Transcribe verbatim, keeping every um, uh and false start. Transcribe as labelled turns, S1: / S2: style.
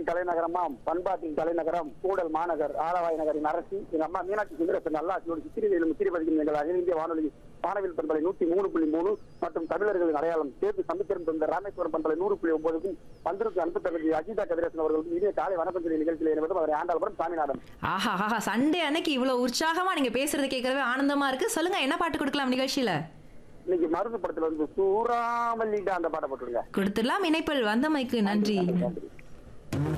S1: தலைநகரமாம் பண்பாட்டின் தலைநகரம் கூடல் மாநகர் ஆலவாய் நகரின் அரசி எங்க அம்மா மீனாட்சி சுந்தரசன் நல்லாட்சியோடு சித்திரையிலும் முத்திரைப்பதிக்கும் எங்கள் அகில இந்திய வானொலி வானவில் பண்பலை நூத்தி மூணு புள்ளி மூணு மற்றும் தமிழர்களின் அடையாளம் சேர்த்து சந்தித்திரம் தந்த ராமேஸ்வரம் பண்பலை நூறு புள்ளி ஒன்பதுக்கும் பந்திற்கு அனுப்பத்தகுதி அஜிதா கதிரேசன் அவர்களுக்கு இனிய காலை வணக்கம் சொல்லி நிகழ்ச்சியில் என்பதும் அவர் ஆண்டாளபுரம் சாமிநாதன்.
S2: ஆஹா ஆஹா சண்டே அன்னைக்கு இவ்வளவு உற்சாகமா நீங்க பேசுறது கேட்கறவே ஆனந்தமா இருக்கு. சொல்லுங்க என்ன பாட்டு கொடுக்கலாம் நிகழ்ச்சியில?
S1: இன்னைக்கு மருந்து படத்துல வந்து சூறாமல்லிட்டா அந்த பாட்டை போட்டுருங்க.
S2: கொடுத்துடலாம். இணைப்பில் வந்தமைக்கு நன்றி.
S1: நன்றி.